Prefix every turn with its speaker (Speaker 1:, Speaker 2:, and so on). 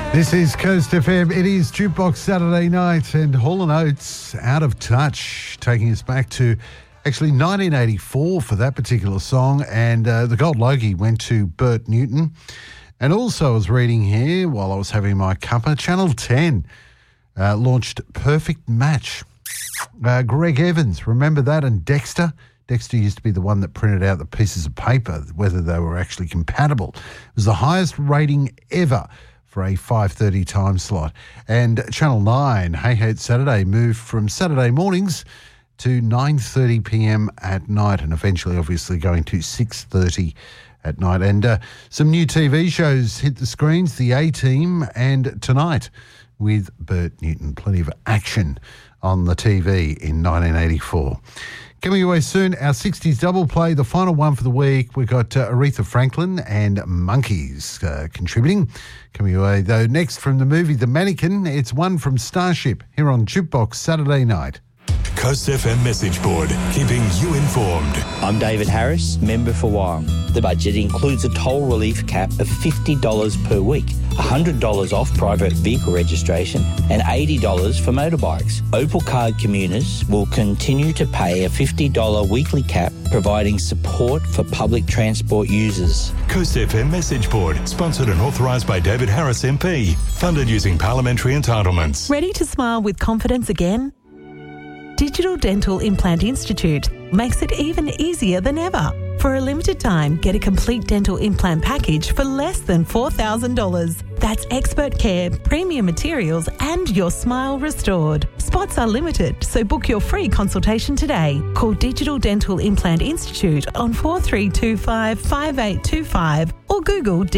Speaker 1: This is Coast FM. It is Jukebox Saturday night and Hall & Oates, Out of Touch, taking us back to actually 1984 for that particular song. And the Gold Logie went to Bert Newton. And also I was reading here while I was having my cuppa, Channel 10 launched Perfect Match. Greg Evans, remember that? And Dexter? Dexter used to be the one that printed out the pieces of paper, whether they were actually compatible. It was the highest rating ever for a 5:30 time slot. And Channel 9, Hey Hey It's Saturday, moved from Saturday mornings to 9:30 p.m. at night and eventually obviously going to 6:30 at night. And some new TV shows hit the screens, The A-Team and Tonight with Bert Newton. Plenty of action on the TV in 1984. Coming away soon, our 60s double play, the final one for the week. We've got Aretha Franklin and Monkeys contributing. Coming away, though, next from the movie The Mannequin, it's one from Starship here on Jukebox Saturday night.
Speaker 2: Coast FM message board, keeping you informed.
Speaker 3: I'm David Harris, member for Wyong. The budget includes a toll relief cap of $50 per week, $100 off private vehicle registration and $80 for motorbikes. Opal card commuters will continue to pay a $50 weekly cap, providing support for public transport users.
Speaker 2: Coast FM message board, sponsored and authorised by David Harris MP, funded using parliamentary entitlements.
Speaker 4: Ready to smile with confidence again? Digital Dental Implant Institute makes it even easier than ever. For a limited time, get a complete dental implant package for less than $4,000. That's expert care, premium materials, and your smile restored. Spots are limited, so book your free consultation today. Call Digital Dental Implant Institute on 4325 5825 or Google